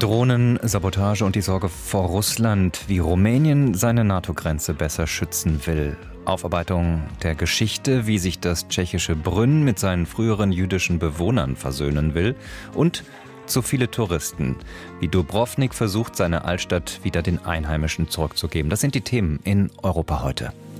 Drohnen, Sabotage und die Sorge vor Russland, wie Rumänien seine NATO-Grenze besser schützen will. Aufarbeitung der Geschichte, wie sich das tschechische Brünn mit seinen früheren jüdischen Bewohnern versöhnen will. Und zu viele Touristen, wie Dubrovnik versucht, seine Altstadt wieder den Einheimischen zurückzugeben. Das sind die Themen in Europa heute.